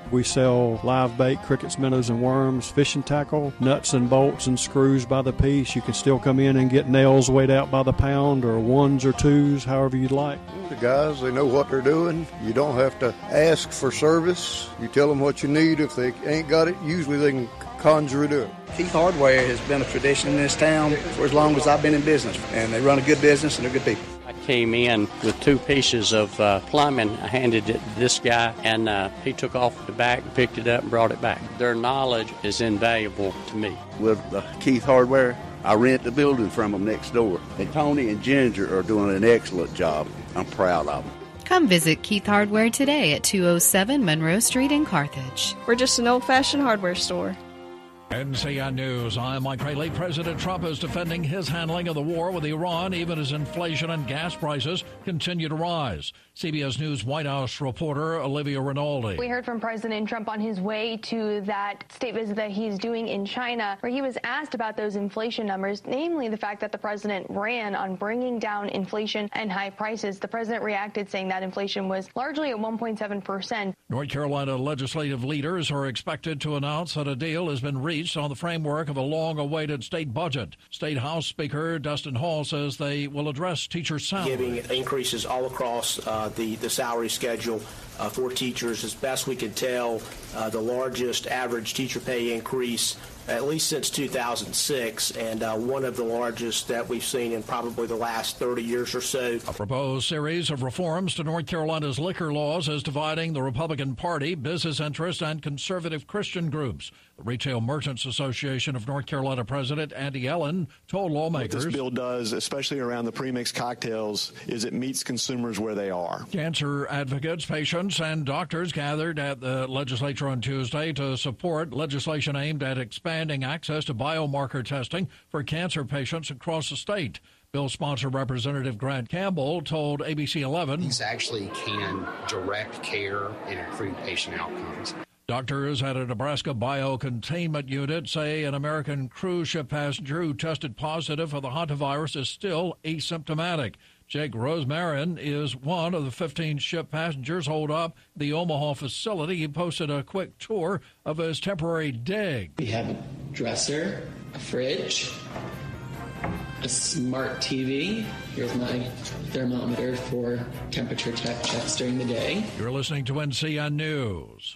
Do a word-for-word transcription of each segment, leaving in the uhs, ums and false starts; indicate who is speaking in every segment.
Speaker 1: We sell live bait, crickets, minnows, and worms, fishing tackle, nuts and bolts and screws by the piece. You can still come in and get nails weighed out by the pound, or ones or twos, however you'd like.
Speaker 2: The guys, they know what they're doing. You don't have to ask for service. You tell them what you need. If they ain't got it, usually they can conjure it up.
Speaker 3: Keith Hardware has been a tradition in this town for as long as I've been in business, and they run a good business and they're good people.
Speaker 4: I came in with two pieces of uh, plumbing. I handed it to this guy, and uh, he took off the back, picked it up, and brought it back. Their knowledge is invaluable to me.
Speaker 5: With uh, Keith Hardware, I rent the building from them next door. And Tony and Ginger are doing an excellent job. I'm proud of them.
Speaker 6: Come visit Keith Hardware today at two oh seven Monroe Street in Carthage.
Speaker 7: We're just an old-fashioned hardware store.
Speaker 8: N C N News, I'm Mike Rayleigh. President Trump is defending his handling of the war with Iran, even as inflation and gas prices continue to rise. C B S News White House reporter Olivia Rinaldi.
Speaker 9: We heard from President Trump on his way to that state visit that he's doing in China, where he was asked about those inflation numbers, namely the fact that the president ran on bringing down inflation and high prices. The president reacted, saying that inflation was largely at one point seven percent.
Speaker 8: North Carolina legislative leaders are expected to announce that a deal has been reached on the framework of a long-awaited state budget. State House Speaker Dustin Hall says they will address teacher salaries.
Speaker 10: Giving increases all across uh, the, the salary schedule uh, for teachers. As best we can tell, uh, the largest average teacher pay increase at least since two thousand six, and uh, one of the largest that we've seen in probably the last thirty years or so.
Speaker 8: A proposed series of reforms to North Carolina's liquor laws is dividing the Republican Party, business interests, and conservative Christian groups. The Retail Merchants Association of North Carolina President Andy Ellen told lawmakers,
Speaker 11: what this bill does, especially around the premixed cocktails, is it meets consumers where they are.
Speaker 8: Cancer advocates, patients, and doctors gathered at the legislature on Tuesday to support legislation aimed at expanding access to biomarker testing for cancer patients across the state. Bill sponsor Representative Grant Campbell told A B C eleven,
Speaker 12: these actually can direct care and improve patient outcomes.
Speaker 8: Doctors at a Nebraska biocontainment unit say an American cruise ship passenger who tested positive for the hantavirus is still asymptomatic. Jake Rosemarin is one of the fifteen ship passengers holed up at the Omaha facility. He posted a quick tour of his temporary dig.
Speaker 13: We have a dresser, a fridge, a smart T V. Here's my thermometer for temperature check checks during the day.
Speaker 8: You're listening to N C N News.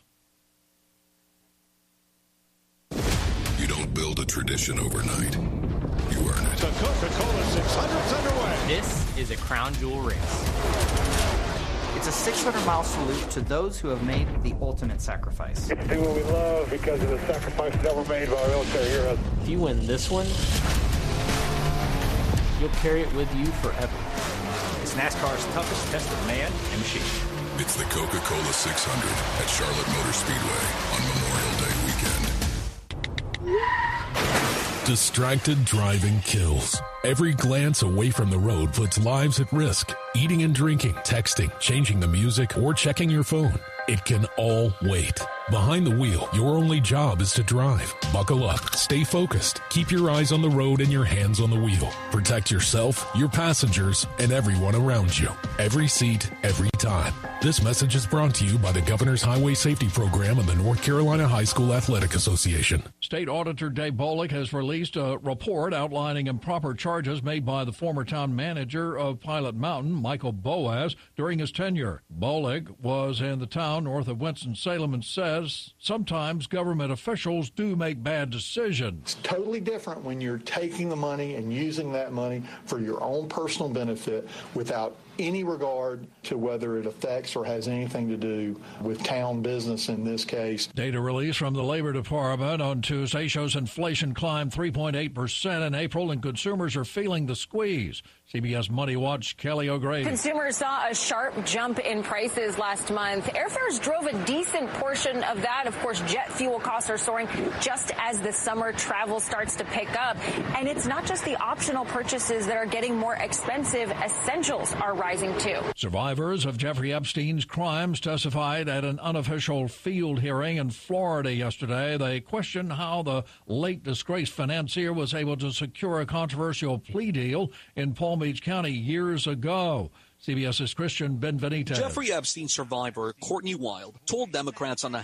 Speaker 14: You don't build a tradition overnight. You earn it.
Speaker 15: The Coca-Cola six hundred's underway.
Speaker 16: This is a crown jewel race. It's a six hundred mile salute to those who have made the ultimate sacrifice.
Speaker 15: It's doing what we love because of the sacrifice that were made by our military heroes.
Speaker 16: If you win this one, you'll carry it with you forever. It's NASCAR's toughest test of man and machine.
Speaker 14: It's the Coca-Cola six hundred at Charlotte Motor Speedway on Memorial Day weekend.
Speaker 17: Distracted driving kills. Every glance away from the road puts lives at risk. Eating and drinking, texting, changing the music, or checking your phone. It can all wait. Behind the wheel, your only job is to drive. Buckle up, stay focused, keep your eyes on the road and your hands on the wheel. Protect yourself, your passengers, and everyone around you. Every seat, every time. This message is brought to you by the Governor's Highway Safety Program and the North Carolina High School Athletic Association.
Speaker 8: State Auditor Dave Bolick has released a report outlining improper charges made by the former town manager of Pilot Mountain, Michael Boaz, during his tenure. Bolick was in the town north of Winston-Salem and says sometimes government officials do make bad decisions.
Speaker 18: It's totally different when you're taking the money and using that money for your own personal benefit without any regard to whether it affects or has anything to do with town business in this case.
Speaker 8: Data released from the Labor Department on Tuesday shows inflation climbed three point eight percent in April and consumers are feeling the squeeze. C B S Money Watch, Kelly O'Grady.
Speaker 19: Consumers saw a sharp jump in prices last month. Airfares drove a decent portion of that. Of course, jet fuel costs are soaring just as the summer travel starts to pick up. And it's not just the optional purchases that are getting more expensive. Essentials are rising too.
Speaker 8: Survivors of Jeffrey Epstein's crimes testified at an unofficial field hearing in Florida yesterday. They questioned how the late disgraced financier was able to secure a controversial plea deal in Palm Beach County years ago. CBS's Christian Benvenita.
Speaker 20: Jeffrey Epstein survivor Courtney Wild told Democrats on the